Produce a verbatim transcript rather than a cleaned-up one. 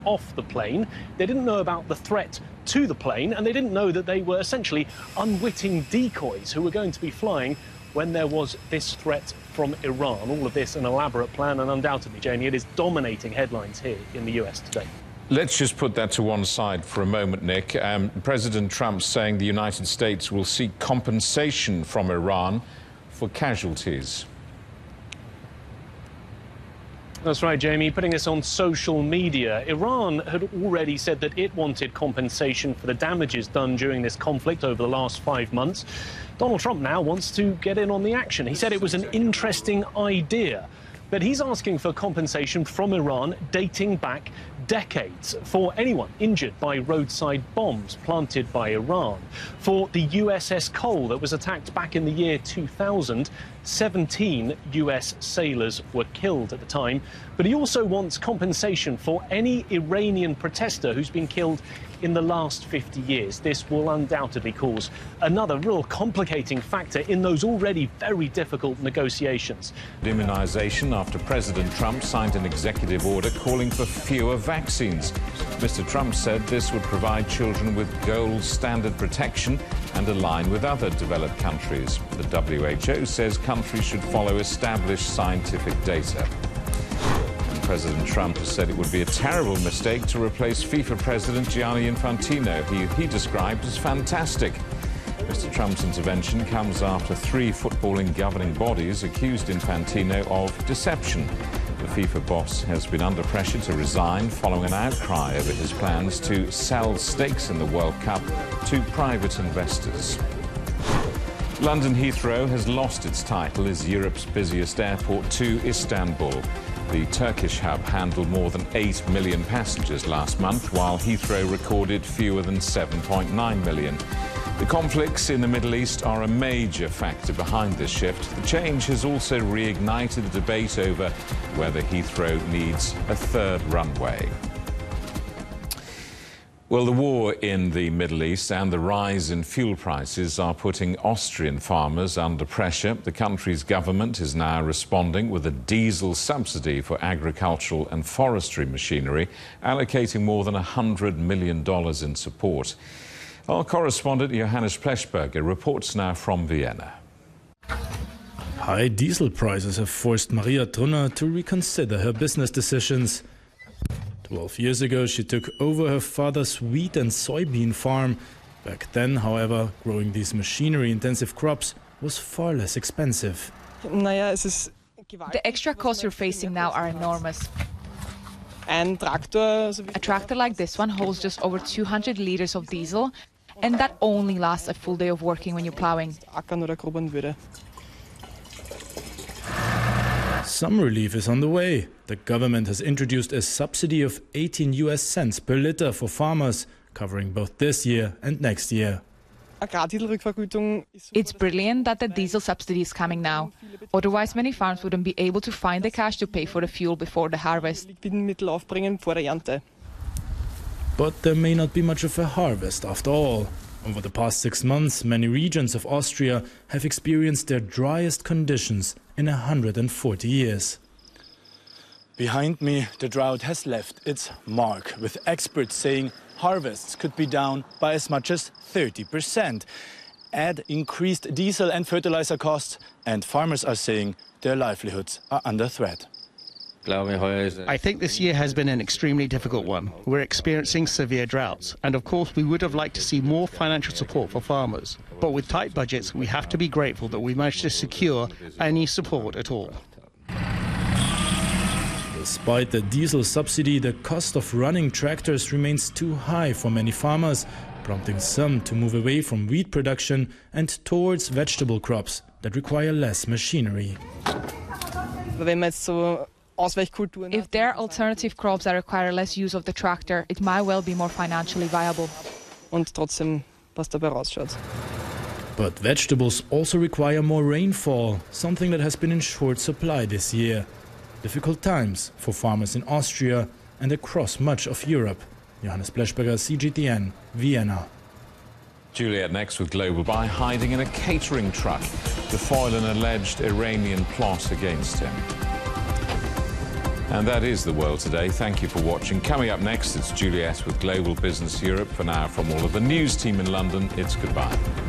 off the plane. They didn't know about the threat to the plane, and they didn't know that they were essentially unwitting decoys who were going to be flying when there was this threat from Iran. All of this an elaborate plan, and undoubtedly, Jamie, it is dominating headlines here in the U S today. Let's just put that to one side for a moment, Nick. Um, President Trump saying the United States will seek compensation from Iran for casualties. That's right, Jamie. Putting this on social media, Iran had already said that it wanted compensation for the damages done during this conflict over the last five months. Donald Trump now wants to get in on the action. He said it was an interesting idea, but he's asking for compensation from Iran dating back decades for anyone injured by roadside bombs planted by Iran. For the U S S Cole that was attacked back in the year two thousand, seventeen U S sailors were killed at the time. But he also wants compensation for any Iranian protester who's been killed in the last fifty years. This will undoubtedly cause another real complicating factor in those already very difficult negotiations. Immunization after President Trump signed an executive order calling for fewer vaccines. Mister Trump said this would provide children with gold standard protection and align with other developed countries. The W H O says countries should follow established scientific data. President Trump has said it would be a terrible mistake to replace FIFA President Gianni Infantino, who he described as fantastic. Mister Trump's intervention comes after three footballing governing bodies accused Infantino of deception. The FIFA boss has been under pressure to resign following an outcry over his plans to sell stakes in the World Cup to private investors. London Heathrow has lost its title as Europe's busiest airport to Istanbul. The Turkish hub handled more than eight million passengers last month, while Heathrow recorded fewer than seven point nine million. The conflicts in the Middle East are a major factor behind this shift. The change has also reignited the debate over whether Heathrow needs a third runway. Well, the war in the Middle East and the rise in fuel prices are putting Austrian farmers under pressure. The country's government is now responding with a diesel subsidy for agricultural and forestry machinery, allocating more than one hundred million dollars in support. Our correspondent Johannes Pleschberger reports now from Vienna. High diesel prices have forced Maria Trunner to reconsider her business decisions. Twelve years ago, she took over her father's wheat and soybean farm. Back then, however, growing these machinery-intensive crops was far less expensive. The extra costs you're facing now are enormous. A tractor like this one holds just over two hundred liters of diesel, and that only lasts a full day of working when you're plowing. Some relief is on the way. The government has introduced a subsidy of eighteen U S cents per liter for farmers, covering both this year and next year. It's brilliant that the diesel subsidy is coming now. Otherwise, many farms wouldn't be able to find the cash to pay for the fuel before the harvest. But there may not be much of a harvest after all. Over the past six months, many regions of Austria have experienced their driest conditions in one hundred forty years. Behind me, the drought has left its mark, with experts saying harvests could be down by as much as thirty percent. Add increased diesel and fertilizer costs, and farmers are saying their livelihoods are under threat. I think this year has been an extremely difficult one. We're experiencing severe droughts, and of course we would have liked to see more financial support for farmers. But with tight budgets, we have to be grateful that we managed to secure any support at all. Despite the diesel subsidy, the cost of running tractors remains too high for many farmers, prompting some to move away from wheat production and towards vegetable crops that require less machinery. If there are alternative crops that require less use of the tractor, it might well be more financially viable. But vegetables also require more rainfall, something that has been in short supply this year. Difficult times for farmers in Austria and across much of Europe. Johannes Pleschberger, C G T N, Vienna. Juliet next with Global Buy, hiding in a catering truck to foil an alleged Iranian plot against him. And that is The World Today. Thank you for watching. Coming up next, it's Juliet with Global Business Europe. For now, from all of the news team in London, it's goodbye.